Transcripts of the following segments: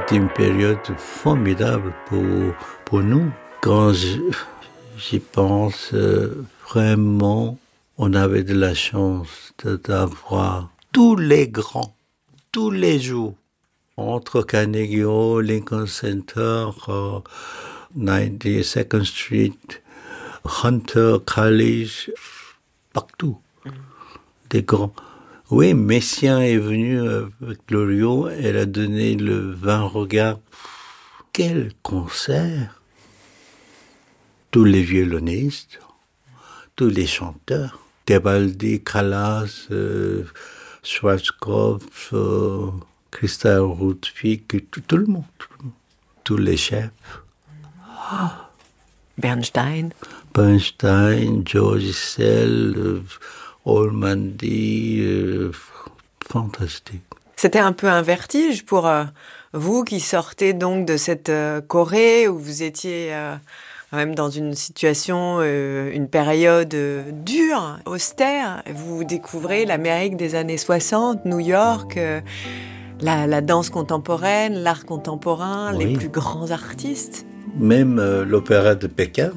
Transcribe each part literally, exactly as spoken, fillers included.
c'était une période formidable pour, pour nous. Quand je, j'y pense, euh, vraiment, on avait de la chance de, d'avoir tous les grands, tous les jours, entre Carnegie Hall, Lincoln Center, uh, ninety-second Street, Hunter College, partout, mm. des grands. Oui, Messiaen est venu avec Loriot, elle a donné le vingt regards. Quel concert! Tous les violonistes, tous les chanteurs, Tebaldi, Callas, euh, Schwarzkopf, euh, Christa Rudwig, tout, tout le monde, tout le monde, tous les chefs. Oh. Bernstein. Bernstein, George Sell, euh, Ormandy, euh, fantastique. C'était un peu un vertige pour euh, vous qui sortez donc de cette euh, Corée où vous étiez euh, même dans une situation, euh, une période euh, dure, austère. Vous découvrez l'Amérique des années soixante, New York, euh, la, la danse contemporaine, l'art contemporain, oui. Les plus grands artistes. Même euh, l'opéra de Pékin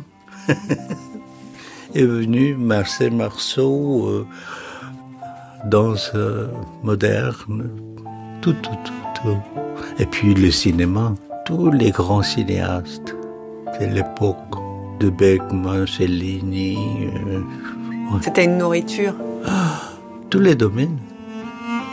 est venu, Marcel Marceau, euh, danse euh, moderne, tout, tout, tout, tout. Et puis le cinéma, tous les grands cinéastes de l'époque, de Bergman, Fellini. Euh, ouais. C'était une nourriture. Ah, tous les domaines.